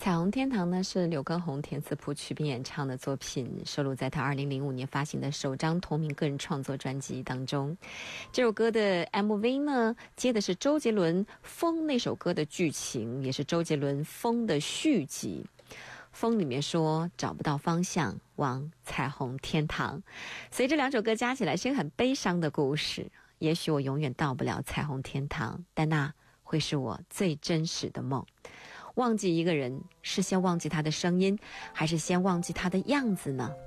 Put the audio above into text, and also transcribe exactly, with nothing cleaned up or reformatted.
彩虹天堂呢是刘畊宏填词谱曲并演唱的作品，收录在他二零零五年发行的首张同名个人创作专辑当中。这首歌的 M V 呢接的是周杰伦《风》那首歌的剧情，也是周杰伦《风》的续集。风里面说找不到方向，往彩虹天堂。所以这两首歌加起来是一个很悲伤的故事。也许我永远到不了彩虹天堂，但那会是我最真实的梦。忘记一个人，是先忘记他的声音，还是先忘记他的样子呢？